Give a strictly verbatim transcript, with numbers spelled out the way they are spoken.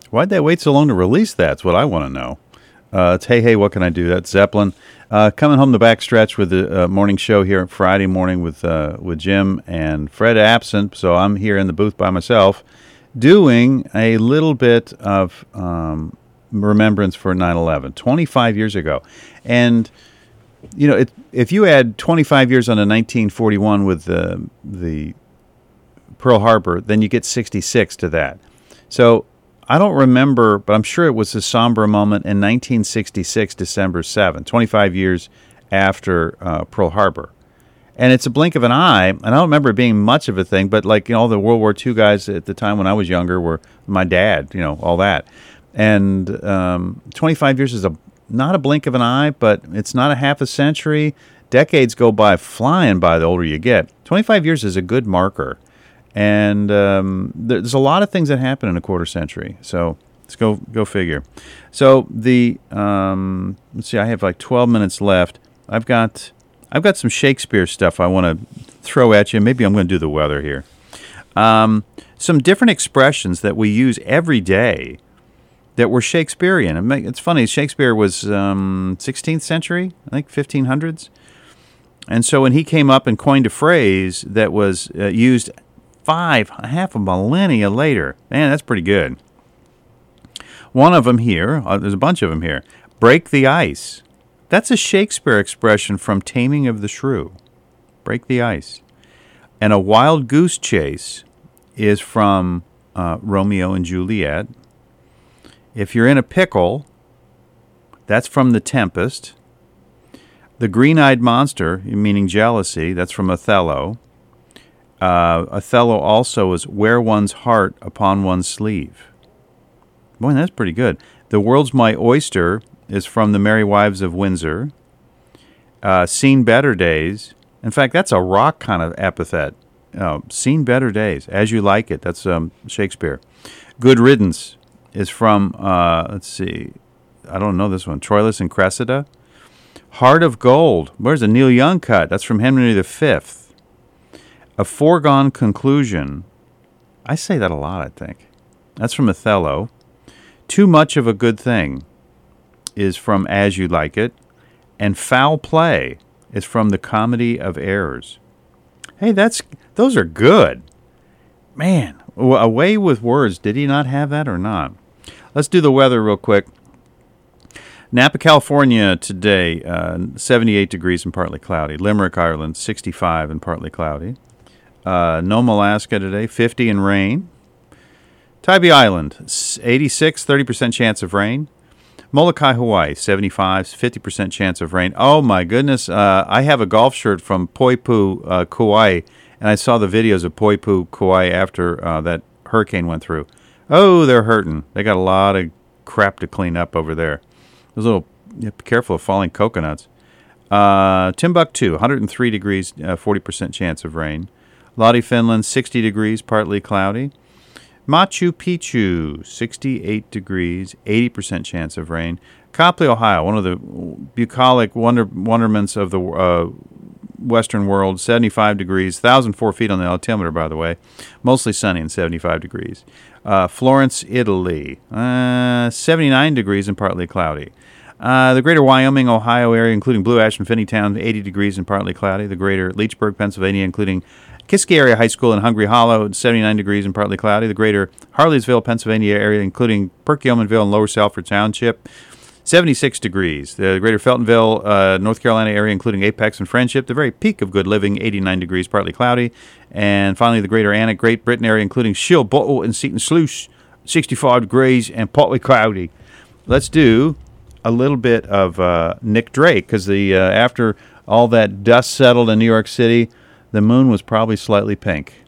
Why'd they wait so long to release that? That's what I want to know. Uh, it's Hey Hey, What Can I Do? That's Zeppelin. Uh, coming home the backstretch with the uh, morning show here Friday morning with uh, with Jim and Fred absent, so I'm here in the booth by myself doing a little bit of um, remembrance for nine eleven, twenty-five years ago. And, you know, it, if you add twenty-five years on to nineteen forty-one with the, the Pearl Harbor, then you get sixty-six to that. So I don't remember, but I'm sure it was a somber moment in nineteen sixty-six, December seventh, twenty-five years after uh, Pearl Harbor. And it's a blink of an eye, and I don't remember it being much of a thing, but like, you know, all the World War Two guys at the time when I was younger were my dad, you know, all that. And um, twenty-five years is a not a blink of an eye, but it's not a half a century. Decades go by flying by the older you get. twenty-five years is a good marker. And um, there's a lot of things that happen in a quarter century. So let's go go figure. So the um, let's see, I have like twelve minutes left. I've got I've got some Shakespeare stuff I want to throw at you. Maybe I'm going to do the weather here. Um, some different expressions that we use every day that were Shakespearean. It's funny, Shakespeare was um, sixteenth century, I think fifteen hundreds. And so when he came up and coined a phrase that was uh, used five, half a millennia later, man, that's pretty good. One of them here, uh, there's a bunch of them here, break the ice. That's a Shakespeare expression from Taming of the Shrew. Break the ice. And a wild goose chase is from uh, Romeo and Juliet. If you're in a pickle, that's from The Tempest. The green-eyed monster, meaning jealousy, that's from Othello. Uh, Othello also is wear one's heart upon one's sleeve. Boy, that's pretty good. The world's my oyster is from The Merry Wives of Windsor. Uh, seen better days. In fact, that's a rock kind of epithet. Uh, seen better days. As you like it. That's um, Shakespeare. Good riddance is from, uh, let's see, I don't know this one. Troilus and Cressida. Heart of Gold. Where's a Neil Young cut? That's from Henry the Fifth. A foregone conclusion. I say that a lot, I think. That's from Othello. Too much of a good thing is from As You Like It. And foul play is from The Comedy of Errors. Hey, that's those are good. Man, a way with words. Did he not have that or not? Let's do the weather real quick. Napa, California today, uh, seventy-eight degrees and partly cloudy. Limerick, Ireland, sixty-five and partly cloudy. Uh, Nome, Alaska today, fifty and rain. Tybee Island, eighty-six, thirty percent chance of rain. Molokai, Hawaii, seventy-five, fifty percent chance of rain. Oh, my goodness. Uh, I have a golf shirt from Poipu, uh, Kauai, and I saw the videos of Poipu, Kauai after uh, that hurricane went through. Oh, they're hurting. They got a lot of crap to clean up over there. Those little, yeah, be careful of falling coconuts. Uh, Timbuktu, one hundred three degrees, uh, forty percent chance of rain. Lodi, Finland, sixty degrees, partly cloudy. Machu Picchu, sixty-eight degrees, eighty percent chance of rain. Copley, Ohio, one of the bucolic wonder, wonderments of the uh, western world, seventy-five degrees, one thousand four feet on the altimeter, by the way. Mostly sunny and seventy-five degrees. Uh, Florence, Italy, uh, seventy-nine degrees and partly cloudy. Uh, the greater Wyoming, Ohio area, including Blue Ash and Finneytown, eighty degrees and partly cloudy. The greater Leechburg, Pennsylvania, including Kiski Area High School in Hungry Hollow, seventy-nine degrees and partly cloudy. The greater Harleysville, Pennsylvania area, including Perkiomenville and Lower Salford Township, seventy-six degrees. The greater Feltonville, uh, North Carolina area, including Apex and Friendship, the very peak of good living, eighty-nine degrees, partly cloudy. And finally, the greater Anna, Great Britain area, including Shilbottle and Seton Sluice, sixty-five degrees and partly cloudy. Let's do a little bit of uh, Nick Drake, because the uh, after all that dust settled in New York City, the moon was probably slightly pink.